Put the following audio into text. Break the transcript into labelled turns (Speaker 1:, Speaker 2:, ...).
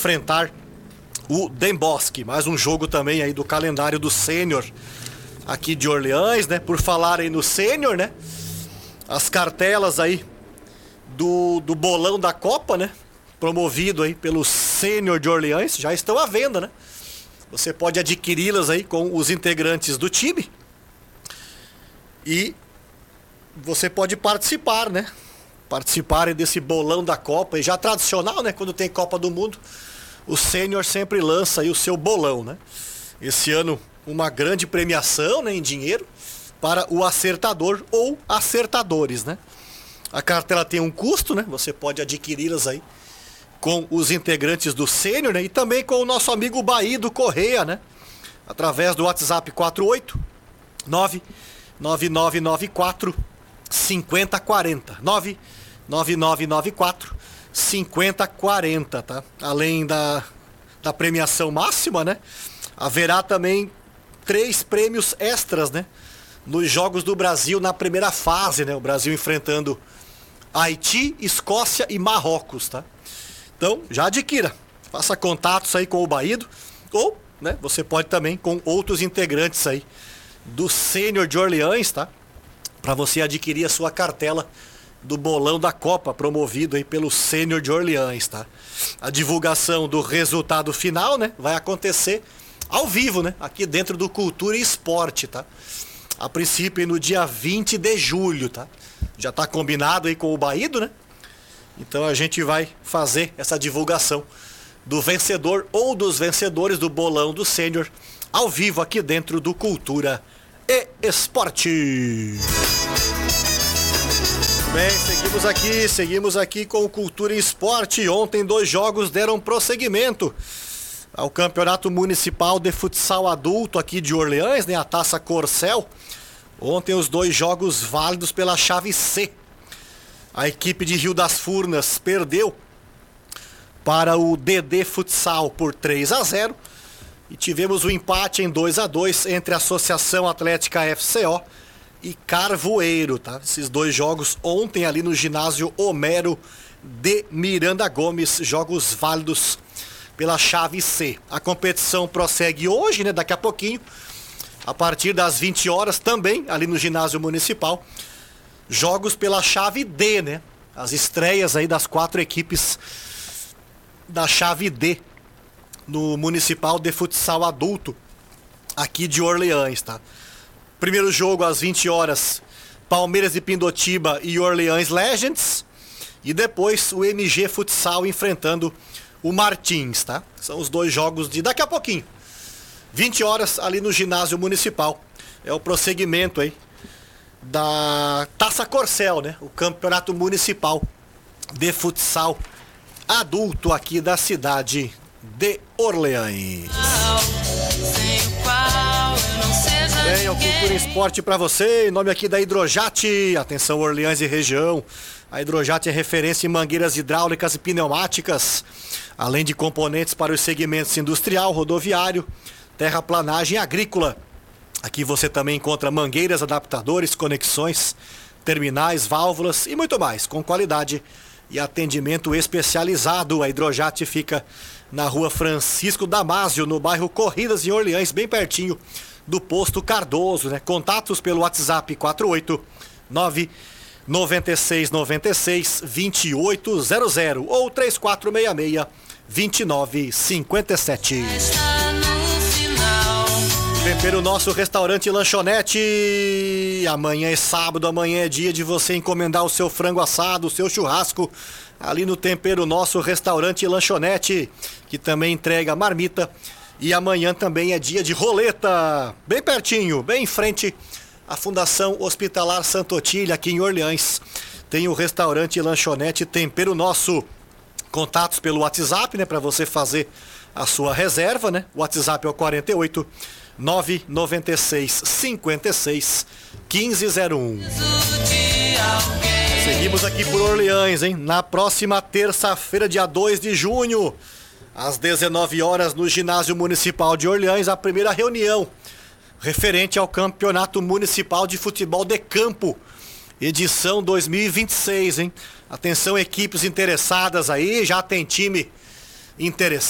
Speaker 1: enfrentar o Den Bosch. Mais um jogo também aí do calendário do Sênior aqui de Orleans, né? Por falar aí no Sênior, né? As cartelas aí do bolão da Copa, né? Promovido aí pelo Sênior de Orleans, já estão à venda, né? Você pode adquiri-las aí com os integrantes do time. E você pode participar, né? Participarem desse bolão da Copa, e já tradicional, né? Quando tem Copa do Mundo, o Sênior sempre lança aí o seu bolão, né? Esse ano, uma grande premiação, né, em dinheiro para o acertador ou acertadores, né? A cartela tem um custo, né? Você pode adquiri-las aí com os integrantes do Sênior, né? E também com o nosso amigo Baído Correia, né? Através do WhatsApp 48 99994 5040 99994 5040, tá? Além da premiação máxima, né? Haverá também 3 prêmios extras, né? Nos Jogos do Brasil na primeira fase, né? O Brasil enfrentando Haiti, Escócia e Marrocos, tá? Então, já adquira. Faça contatos aí com o Baído, ou, né, você pode também com outros integrantes aí do Sênior de Orleans, tá? Para você adquirir a sua cartela do bolão da Copa, promovido aí pelo Sênior de Orleans, tá? A divulgação do resultado final, né, vai acontecer ao vivo, né, aqui dentro do Cultura e Esporte, tá? A princípio no dia 20 de julho, tá? Já tá combinado aí com o Baído, né? Então a gente vai fazer essa divulgação do vencedor ou dos vencedores do bolão do Sênior ao vivo aqui dentro do Cultura e Esporte. Bem, seguimos aqui com o Cultura e Esporte. Ontem 2 jogos deram prosseguimento ao Campeonato Municipal de Futsal Adulto aqui de Orleans, né? A Taça Corcel. Ontem os 2 jogos válidos pela chave C. A equipe de Rio das Furnas perdeu para o DD Futsal por 3-0 e tivemos o empate em 2-2 entre a Associação Atlética FCO e Carvoeiro, tá? Esses 2 jogos ontem ali no ginásio Homero de Miranda Gomes, jogos válidos pela chave C. A competição prossegue hoje, né? Daqui a pouquinho, a partir das 20 horas, também ali no ginásio municipal. Jogos pela chave D, né? As estreias aí das 4 equipes da chave D no Municipal de Futsal Adulto aqui de Orleans, tá? Primeiro jogo às 20 horas, Palmeiras de Pindotiba e Orleans Legends. E depois o MG Futsal enfrentando o Martins, tá? São os 2 jogos de daqui a pouquinho. 20 horas ali no ginásio municipal. É o prosseguimento aí da Taça Corcel, né? O campeonato municipal de futsal adulto aqui da cidade de Orleans. Bem, é o Cultura e Esporte para você, em nome aqui da Hidrojat. Atenção, Orleans e região. A Hidrojat é referência em mangueiras hidráulicas e pneumáticas, além de componentes para os segmentos industrial, rodoviário, terraplanagem e agrícola. Aqui você também encontra mangueiras, adaptadores, conexões, terminais, válvulas e muito mais, com qualidade e atendimento especializado. A Hidrojat fica na rua Francisco Damásio, no bairro Corridas, em Orleans, bem pertinho do posto Cardoso, né? Contatos pelo WhatsApp 489 9696 2800 ou 3466 2957. Tempero Nosso Restaurante e Lanchonete. Amanhã é sábado, amanhã é dia de você encomendar o seu frango assado, o seu churrasco ali no Tempero Nosso Restaurante e Lanchonete, que também entrega marmita. E amanhã também é dia de roleta, bem pertinho, bem em frente à Fundação Hospitalar Santo Otília, aqui em Orleans. Tem o restaurante e lanchonete Tempero Nosso. Contatos pelo WhatsApp, né, para você fazer a sua reserva, né? O WhatsApp é o 48 996 56 1501. Seguimos aqui por Orleans, hein? Na próxima terça-feira, dia 2 de junho, às 19 horas, no Ginásio Municipal de Orleans, a primeira reunião referente ao Campeonato Municipal de Futebol de Campo, edição 2026, hein? Atenção, equipes interessadas aí, já tem time interessado.